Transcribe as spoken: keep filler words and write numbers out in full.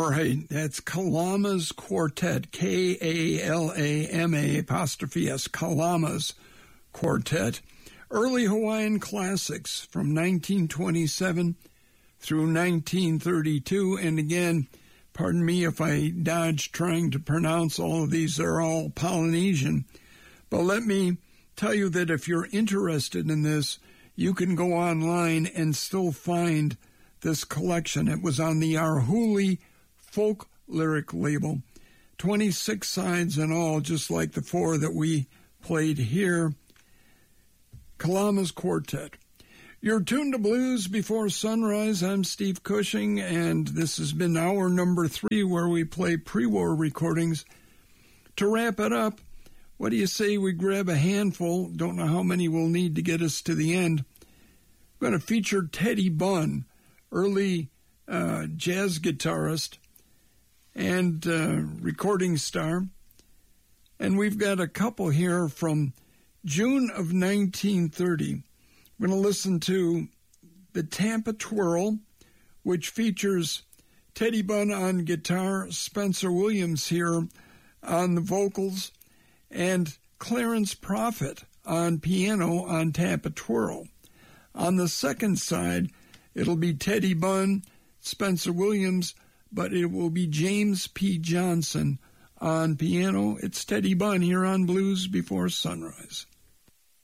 All right, that's Kalama's Quartet, K A L A M A apostrophe S, Kalama's Quartet. Early Hawaiian classics from nineteen twenty-seven through nineteen thirty-two. And again, pardon me if I dodge trying to pronounce all of these. They're all Polynesian. But let me tell you that if you're interested in this, you can go online and still find this collection. It was on the Arhuli Folk Lyric label. twenty-six sides in all, just like the four that we played here. Kalama's Quartet. You're tuned to Blues Before Sunrise. I'm Steve Cushing, and this has been hour number three where we play pre-war recordings. To wrap it up, what do you say we grab a handful? Don't know how many we'll need to get us to the end. I'm going to feature Teddy Bunn, early uh, jazz guitarist and uh, recording star. And we've got a couple here from June of nineteen thirty. We're going to listen to the Tampa Twirl, which features Teddy Bunn on guitar, Spencer Williams here on the vocals, and Clarence Prophet on piano on Tampa Twirl. On the second side, it'll be Teddy Bunn, Spencer Williams, but it will be James P. Johnson on piano. It's Teddy Bunn here on Blues Before Sunrise.